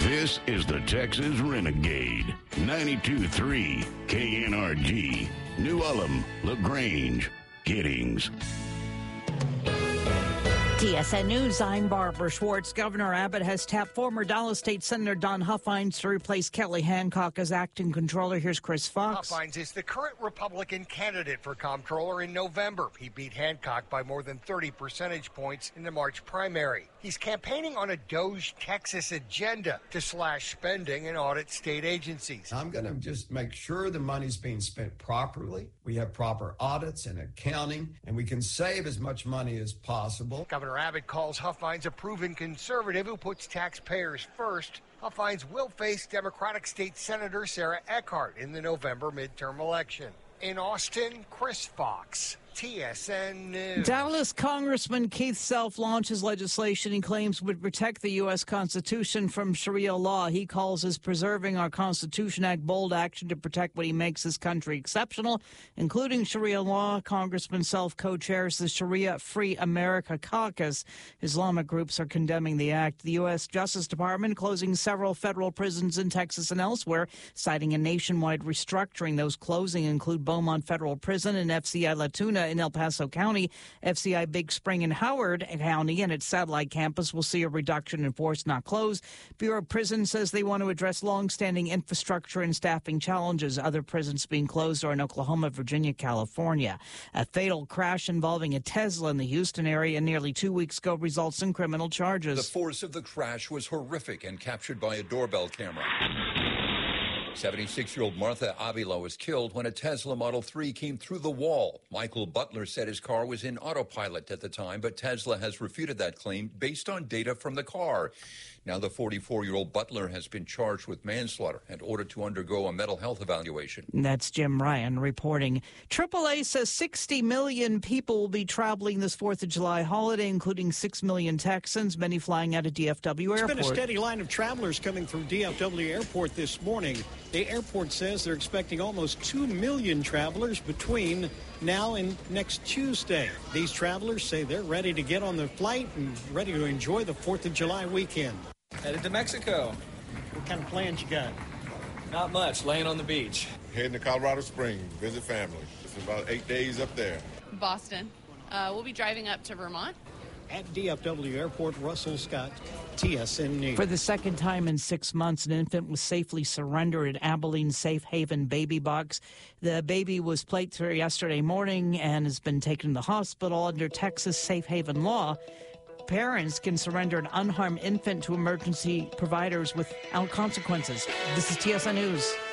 This is the Texas Renegade. 92.3 KNRG. New Ulm, LaGrange, Giddings. TSN News, I'm Barbara Schwartz. Governor Abbott has tapped former Dallas State Senator Don Huffines to replace Kelly Hancock as acting controller. Here's Chris Fox. Huffines is the current Republican candidate for comptroller in November. He beat Hancock by more than 30 percentage points in the March primary. He's campaigning on a DOGE Texas agenda to slash spending and audit state agencies. I'm going to just make sure the money's being spent properly. We have proper audits and accounting, and we can save as much money as possible. Governor Abbott calls Huffines a proven conservative who puts taxpayers first. Huffines will face Democratic State Senator Sarah Eckhart in the November midterm election. In Austin, Chris Fox, TSN News. Dallas Congressman Keith Self launches legislation he claims would protect the U.S. Constitution from Sharia law. He calls his Preserving Our Constitution Act bold action to protect what he makes this country exceptional, including Sharia law. Congressman Self co-chairs the Sharia Free America Caucus. Islamic groups are condemning the act. The U.S. Justice Department closing several federal prisons in Texas and elsewhere, citing a nationwide restructuring. Those closing include Beaumont Federal Prison and FCI La Tuna in El Paso County, FCI Big Spring in Howard County, and its satellite campus will see a reduction in force, not close. Bureau of Prisons says they want to address long-standing infrastructure and staffing challenges. Other prisons being closed are in Oklahoma, Virginia, California. A fatal crash involving a Tesla in the Houston area nearly 2 weeks ago results in criminal charges. The force of the crash was horrific and captured by a doorbell camera. 76-year-old Martha Avila was killed when a Tesla Model 3 came through the wall. Michael Butler said his car was in autopilot at the time, but Tesla has refuted that claim based on data from the car. Now the 44-year-old Butler has been charged with manslaughter and ordered to undergo a mental health evaluation. That's Jim Ryan reporting. AAA says 60 million people will be traveling this 4th of July holiday, including 6 million Texans, many flying out of DFW Airport. It's been a steady line of travelers coming through DFW Airport this morning. The airport says they're expecting almost 2 million travelers between now and next Tuesday. These travelers say they're ready to get on the flight and ready to enjoy the 4th of July weekend. Headed to Mexico. What kind of plans you got? Not much, laying on the beach. Heading to Colorado Springs, visit family. It's about 8 days up there. Boston. We'll be driving up to Vermont. At DFW Airport, Russell Scott, TSN News. For the second time in 6 months, an infant was safely surrendered at Abilene Safe Haven Baby Box. The baby was placed here yesterday morning and has been taken to the hospital. Under Texas Safe Haven law, parents can surrender an unharmed infant to emergency providers without consequences. This is TSN News.